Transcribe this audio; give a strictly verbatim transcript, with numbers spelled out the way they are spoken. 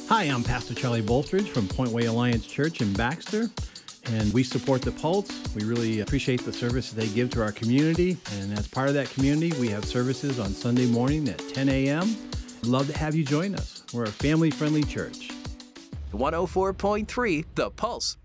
Hi, I'm Pastor Charlie Bolstridge from Point Way Alliance Church in Baxter, and we support the Pulse. We really appreciate the service they give to our community, and as part of that community, we have services on Sunday morning at ten a.m. We'd love to have you join us. We're a family-friendly church. one oh four point three The Pulse.